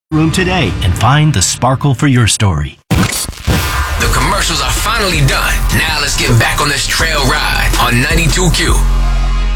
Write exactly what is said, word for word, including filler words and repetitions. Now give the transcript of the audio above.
room today and find the sparkle for your story. The commercials are finally done. Now let's get back on this trail ride on ninety-two Q.